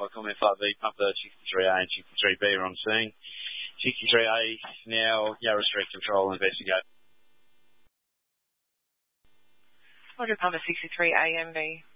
ICOM FRV pumper 63A and 63B are on scene. 63A now Yarra Street Control investigate. Roger, pumper 63A MV.